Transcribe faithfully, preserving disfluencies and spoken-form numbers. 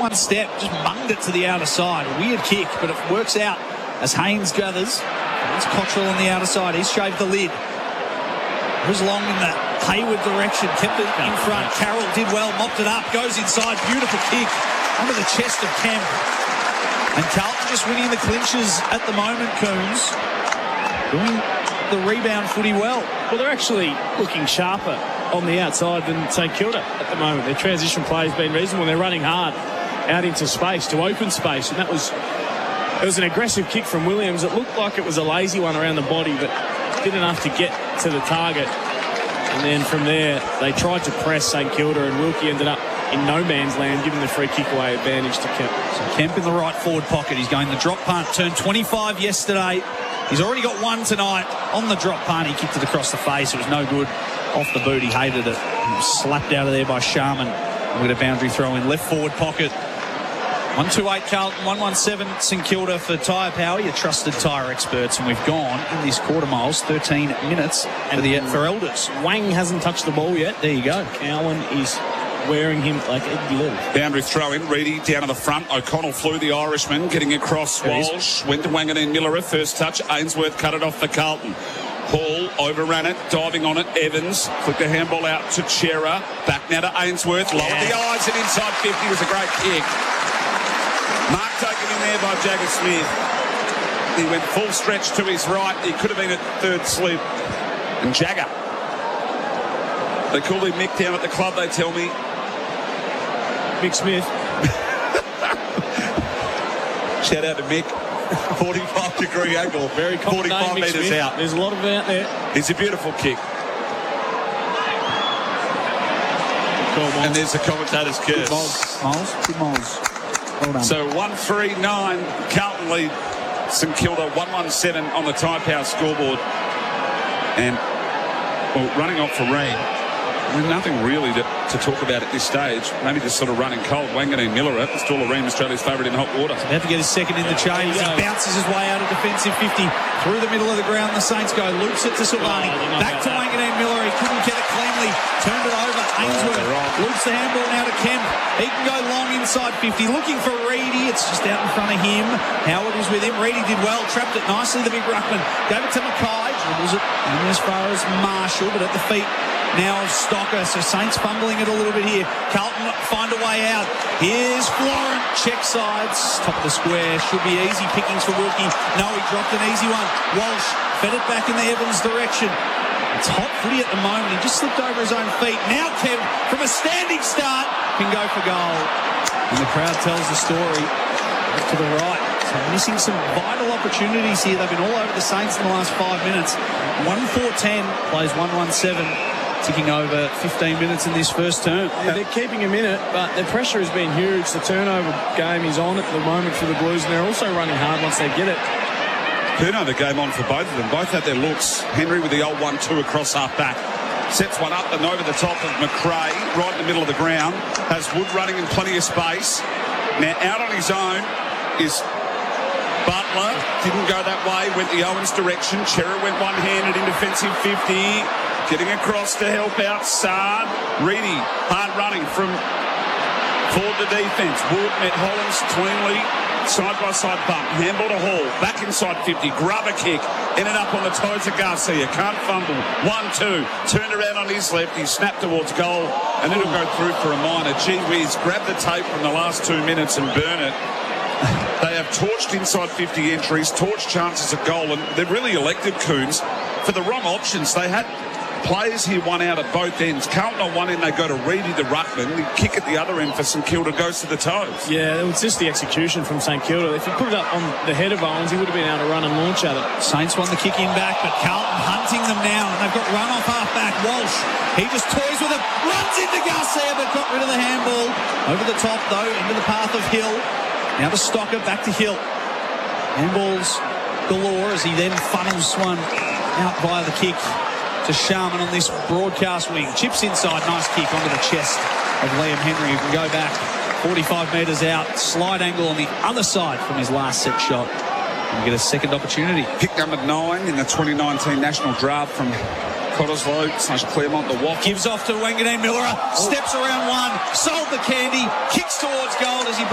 one step, just bunged it to the outer side. A weird kick, but it works out as Haynes gathers. It's Cottrell on the outer side. He's shaved the lid. Goes long in the Hayward direction, kept it in front. Carroll did well, mopped it up, goes inside. Beautiful kick under the chest of Kemp. And Carlton just winning the clinches at the moment, Coons. Doing the rebound footy well. Well, they're actually looking sharper on the outside than St Kilda at the moment. Their transition play has been reasonable. They're running hard out into space, to open space, and that was it was an aggressive kick from Williams. It looked like it was a lazy one around the body, but did enough to get to the target. And then from there, they tried to press St Kilda, and Wilkie ended up in no man's land, giving the free kick away advantage to Kemp. So Kemp in the right forward pocket. He's going the drop punt. Turned twenty-five yesterday. He's already got one tonight on the drop punt. He kicked it across the face. It was no good. Off the boot, he hated it. He was slapped out of there by Sharman. With a boundary throw in left forward pocket. one two eight Carlton, one one seven St Kilda for Tyre Power, your trusted tyre experts. And we've gone in this quarter miles, thirteen minutes for, the, for Elders. Wang hasn't touched the ball yet. There you go. Cowan is wearing him like a glue. Boundary throw in, Reedy down to the front. O'Connell flew the Irishman, getting across Walsh. Went to Wanganeen Miller, first touch. Ainsworth cut it off for Carlton. Hall overran it, diving on it. Evans flicked the handball out to Chera. Back now to Ainsworth. Lowered yeah. the eyes and inside fifty was a great kick. Mark taken in there by Jagger Smith. He went full stretch to his right. He could have been at third slip. And Jagger. They call him Mick down at the club, they tell me. Mick Smith. Shout out to Mick. forty-five degree angle. Very forty-five name, metres Smith. out. There's a lot of it out there. It's a beautiful kick. Cool, and there's the commentator's curse. Miles. Miles. Good Miles. Well done. So one three nine, Carlton lead St Kilda one one seven on the Tyre Power scoreboard. And, well, running off for rain. There's nothing really to, to talk about at this stage. Maybe just sort of running cold. Wanganeen Miller, Stolareem, Australia's favourite in hot water. So they have to get his second in the chain. He bounces his way out of defensive fifty. Through the middle of the ground, the Saints go. Loops it to Silvani. Oh, Back to Wanganeen Miller. He couldn't get it cleanly. Turned it over. Ainsworth. Oh, right. Loops the handball now to Kemp. He can go long inside fifty. Looking for Reedy. It's just out in front of him. Howard was with him. Reedy did well. Trapped it nicely. The big ruckman. Gave it to Mackay. Dribbles it in as far as Marshall, but at the feet now of Stocker. So Saints fumbling it a little bit here. Carlton find a way out. Here's Florent. Check sides. Top of the square. Should be easy pickings for Wilkie. No, he dropped an easy one. Walsh fed it back in the Evans direction. It's hot footy at the moment. He just slipped over his own feet. Now Kev, from a standing start, can go for goal. And the crowd tells the story. To the right. So missing some vital opportunities here. They've been all over the Saints in the last five minutes. one four ten plays one one seven. Ticking over fifteen minutes in this first term. Yeah, they're keeping him in it, but the pressure has been huge. The turnover game is on at the moment for the Blues, and they're also running hard once they get it. Turnover game on for both of them. Both had their looks. Henry with the old one two across half back. Sets one up and over the top of McRae, right in the middle of the ground. Has Wood running in plenty of space. Now out on his own is Butler. Didn't go that way. Went the Owens direction. Chera went one-handed in defensive fifty. Getting across to help out Saad. Reedy, hard running from forward to defence. Wood met Hollins cleanly. Side-by-side bump. Handball to Hall. Back inside fifty. Grubber kick. Ended up on the toes of Garcia. Can't fumble. one two. Turned around on his left. He snapped towards goal. And it'll go through for a minor. Gee whiz. Grab the tape from the last two minutes and burn it. They have torched inside fifty entries. Torched chances of goal. And they've really elected Coons for the wrong options. They had players here one out at both ends. Carlton on one end, they go to Reedy the ruckman. The kick at the other end for St Kilda goes to the toes. Yeah, it was just the execution from St Kilda. If he put it up on the head of Owens, he would have been able to run and launch at it. Saints won the kick in back, but Carlton hunting them now, and they've got run off half back. Walsh, he just toys with it, runs into Garcia, but got rid of the handball. Over the top, though, into the path of Hill. Now to Stocker, back to Hill. Handballs galore as he then funnels one out via the kick to Sharman on this broadcast wing. Chips inside, nice kick onto the chest of Liam Henry, who can go back forty-five metres out. Slide angle on the other side from his last set shot. And get a second opportunity. Pick number nine in the twenty nineteen national draft from Cottesloe slash Claremont. The walk gives off to Wanganeen Miller. Steps around one. Sold the candy. Kicks towards goal as he